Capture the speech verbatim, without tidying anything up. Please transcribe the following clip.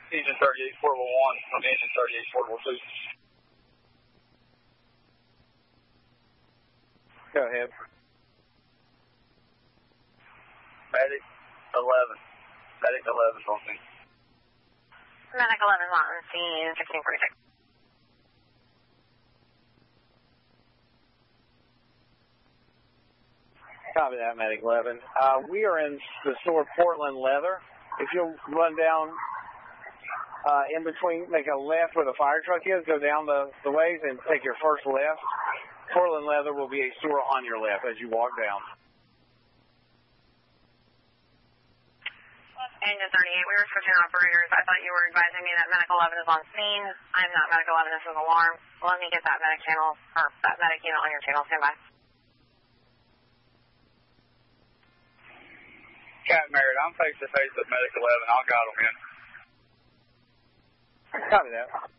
Engine thirty-eight, portable one from engine thirty-eight, portable two. Go ahead. Medic eleven. Medic eleven is on scene. Medic eleven is on scene, sixteen forty-six. Copy that, Medic eleven. Uh, we are in the store Portland Leather. If you'll run down uh, in between, make a left where the fire truck is, go down the, the ways and take your first left. Portland Leather will be a store on your left as you walk down. Engine thirty-eight, we were switching operators. I thought you were advising me that Medic eleven is on scene. I'm not Medic eleven, this is alarm. Let me get that Medic channel, or that Medic unit on your channel. Stand by. Captain Merritt, I'm face to face with Medic eleven. I'll guide them in. Copy that.